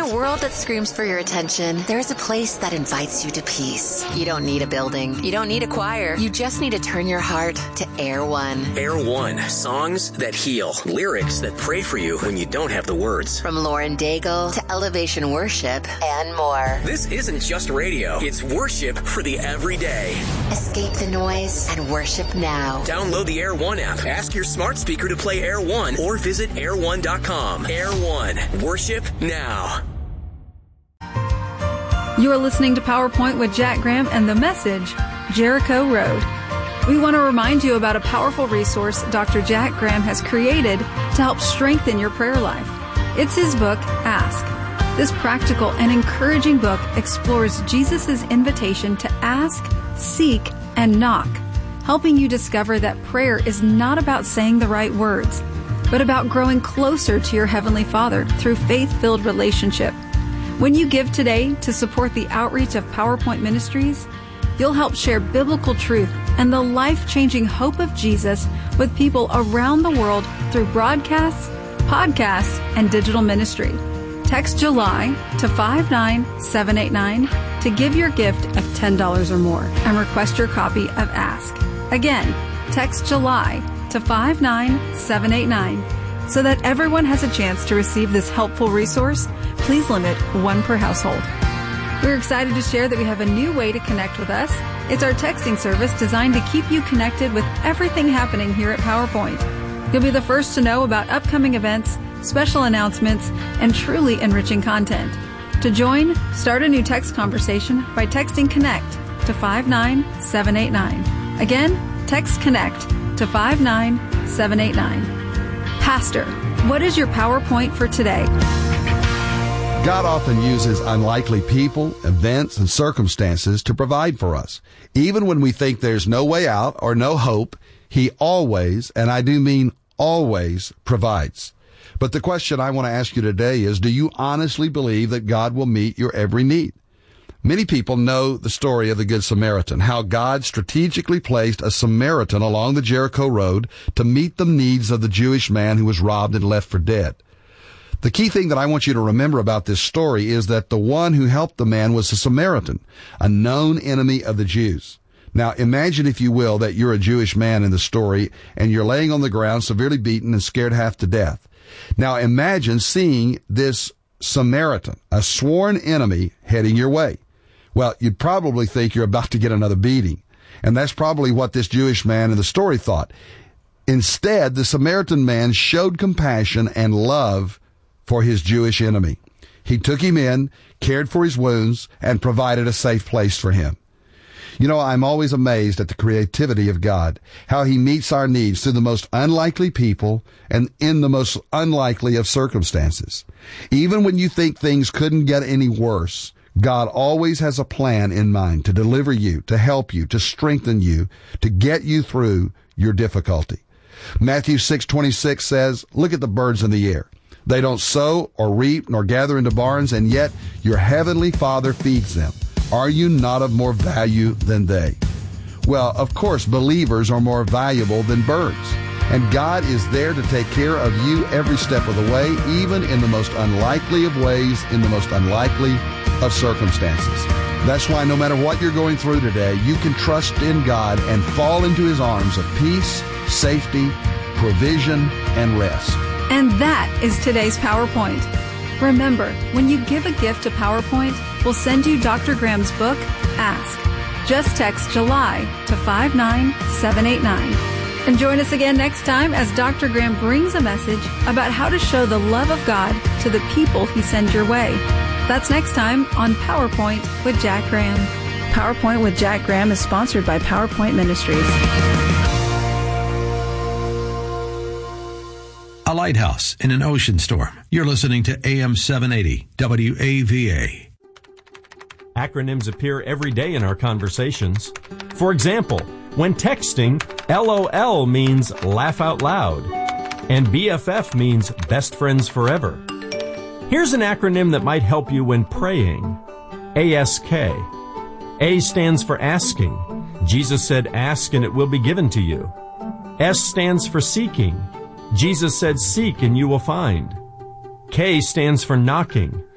a world that screams for your attention, there's a place that invites you to peace. You don't need a building. You don't need a choir. You just need to turn your heart to Air One. Air One. Songs that heal. Lyrics that pray for you when you don't have the words. From Lauren Daigle to Elevation Worship and more. This isn't just radio. It's worship for the everyday. Escape the noise and worship now. Download the Air One app. Ask your smart speaker to play Air One or visit air1.com. Air One. Worship now. You are listening to PowerPoint with Jack Graham and the message, Jericho Road. We want to remind you about a powerful resource Dr. Jack Graham has created to help strengthen your prayer life. It's his book, Ask. This practical and encouraging book explores Jesus' invitation to ask, seek, and knock, helping you discover that prayer is not about saying the right words, but about growing closer to your Heavenly Father through faith-filled relationship. When you give today to support the outreach of PowerPoint Ministries, you'll help share biblical truth and the life-changing hope of Jesus with people around the world through broadcasts, podcasts, and digital ministry. Text July to 59789 to give your gift of $10 or more and request your copy of Ask. Again, text July to 59789. So that everyone has a chance to receive this helpful resource, please limit one per household. We're excited to share that we have a new way to connect with us. It's our texting service designed to keep you connected with everything happening here at PowerPoint. You'll be the first to know about upcoming events, special announcements, and truly enriching content. To join, start a new text conversation by texting CONNECT to 59789. Again, text CONNECT to 59789. Pastor, what is your PowerPoint for today? God often uses unlikely people, events, and circumstances to provide for us. Even when we think there's no way out or no hope, He always, and I do mean always, provides. But the question I want to ask you today is, do you honestly believe that God will meet your every need? Many people know the story of the Good Samaritan, how God strategically placed a Samaritan along the Jericho Road to meet the needs of the Jewish man who was robbed and left for dead. The key thing that I want you to remember about this story is that the one who helped the man was a Samaritan, a known enemy of the Jews. Now, imagine, if you will, that you're a Jewish man in the story and you're laying on the ground, severely beaten and scared half to death. Now, imagine seeing this Samaritan, a sworn enemy, heading your way. Well, you'd probably think you're about to get another beating. And that's probably what this Jewish man in the story thought. Instead, the Samaritan man showed compassion and love for his Jewish enemy. He took him in, cared for his wounds, and provided a safe place for him. You know, I'm always amazed at the creativity of God, how He meets our needs through the most unlikely people and in the most unlikely of circumstances. Even when you think things couldn't get any worse, God always has a plan in mind to deliver you, to help you, to strengthen you, to get you through your difficulty. Matthew 6:26 says, "Look at the birds in the air. They don't sow or reap nor gather into barns, and yet your heavenly Father feeds them. Are you not of more value than they?" Well, of course, believers are more valuable than birds. And God is there to take care of you every step of the way, even in the most unlikely of ways, in the most unlikely of circumstances. That's why no matter what you're going through today, you can trust in God and fall into His arms of peace, safety, provision, and rest. And that is today's PowerPoint. Remember, when you give a gift to PowerPoint, we'll send you Dr. Graham's book, Ask. Just text July to 59789. And join us again next time as Dr. Graham brings a message about how to show the love of God to the people He sends your way. That's next time on PowerPoint with Jack Graham. PowerPoint with Jack Graham is sponsored by PowerPoint Ministries. A lighthouse in an ocean storm. You're listening to AM 780 WAVA. Acronyms appear every day in our conversations. For example, when texting, LOL means laugh out loud, and BFF means best friends forever. Here's an acronym that might help you when praying. ASK. A stands for asking. Jesus said, "Ask and it will be given to you." S stands for seeking. Jesus said, "Seek and you will find." K stands for knocking.